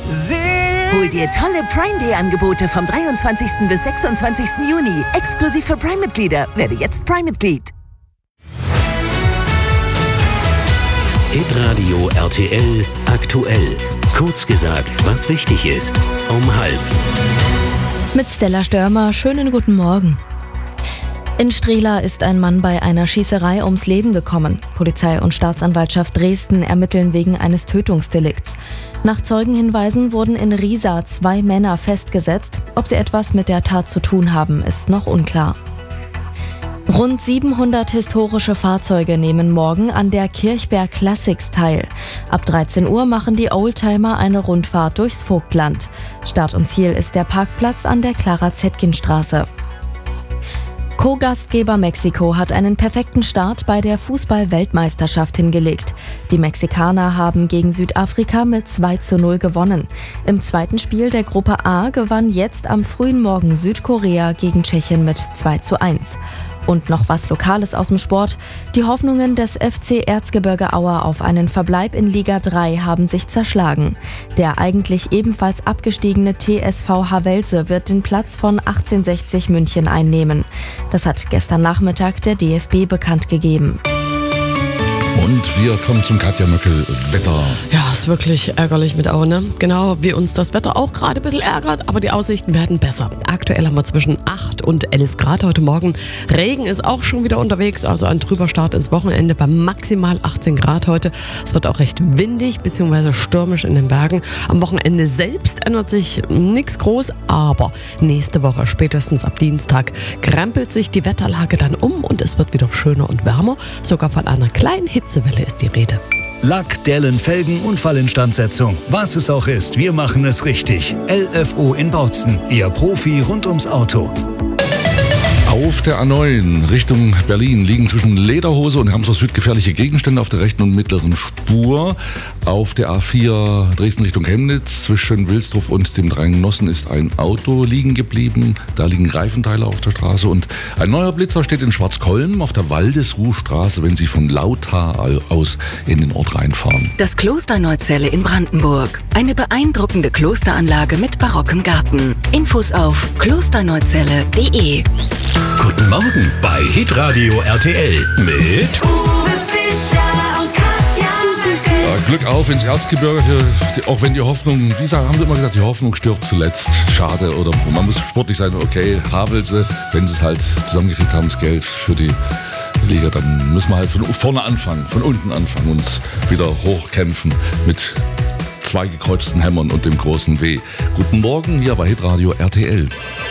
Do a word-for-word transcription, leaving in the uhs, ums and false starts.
Hol dir tolle Prime Day Angebote vom dreiundzwanzigsten bis sechsundzwanzigsten Juni. Exklusiv für Prime-Mitglieder. Werde jetzt Prime-Mitglied. Hitradio R T L aktuell. Kurz gesagt, was wichtig ist. Um halb. Mit Stella Störmer, schönen guten Morgen. In Strehla ist ein Mann bei einer Schießerei ums Leben gekommen. Polizei und Staatsanwaltschaft Dresden ermitteln wegen eines Tötungsdelikts. Nach Zeugenhinweisen wurden in Riesa zwei Männer festgesetzt. Ob sie etwas mit der Tat zu tun haben, ist noch unklar. Rund siebenhundert historische Fahrzeuge nehmen morgen an der Kirchberg Classics teil. Ab dreizehn Uhr machen die Oldtimer eine Rundfahrt durchs Vogtland. Start und Ziel ist der Parkplatz an der Clara-Zetkin-Straße. Co-Gastgeber Mexiko hat einen perfekten Start bei der Fußball-Weltmeisterschaft hingelegt. Die Mexikaner haben gegen Südafrika mit zwei zu null gewonnen. Im zweiten Spiel der Gruppe A gewann jetzt am frühen Morgen Südkorea gegen Tschechien mit zwei zu eins. Und noch was Lokales aus dem Sport. Die Hoffnungen des F C Erzgebirge Aue auf einen Verbleib in Liga drei haben sich zerschlagen. Der eigentlich ebenfalls abgestiegene T S V Havelse wird den Platz von achtzehnhundertsechzig München einnehmen. Das hat gestern Nachmittag der D F B bekannt gegeben. Und wir kommen zum Katja Möckel Wetter. Ja, ist wirklich ärgerlich mit Aue, ne? Genau, wie uns das Wetter auch gerade ein bisschen ärgert, aber die Aussichten werden besser. Aktuell haben wir zwischen acht und elf Grad heute Morgen. Regen ist auch schon wieder unterwegs, also ein trüber Start ins Wochenende bei maximal achtzehn Grad heute. Es wird auch recht windig bzw. stürmisch in den Bergen. Am Wochenende selbst ändert sich nichts groß, aber nächste Woche, spätestens ab Dienstag, krempelt sich die Wetterlage dann um und es wird wieder schöner und wärmer. Sogar von einer kleinen Hitzewelle ist die Rede. Lack, Dellen, Felgen, Unfallinstandsetzung. Was es auch ist, wir machen es richtig. L F O in Bautzen, Ihr Profi rund ums Auto. Auf der A neun Richtung Berlin liegen zwischen Lederhose und Hamster Süd gefährliche Gegenstände auf der rechten und mittleren Spur. Auf der A vier Dresden Richtung Chemnitz zwischen Wilsdruf und dem Dreienossen ist ein Auto liegen geblieben. Da liegen Reifenteile auf der Straße und ein neuer Blitzer steht in Schwarzkolm auf der Waldesruhstraße, wenn Sie von Lauthar aus in den Ort reinfahren. Das Kloster Neuzelle in Brandenburg. Eine beeindruckende Klosteranlage mit barockem Garten. Infos auf klosterneuzelle punkt de. Guten Morgen bei Hitradio R T L mit Uwe Fischer und Katja Möckel. Ja, Glück auf ins Erzgebirge, auch wenn die Hoffnung, wie sagen, haben wir immer gesagt, die Hoffnung stirbt zuletzt. Schade, oder man muss sportlich sein, okay, Havelse, wenn sie es halt zusammengekriegt haben, das Geld für die Liga, dann müssen wir halt von vorne anfangen, von unten anfangen, uns wieder hochkämpfen mit zwei gekreuzten Hämmern und dem großen W. Guten Morgen hier bei Hitradio R T L.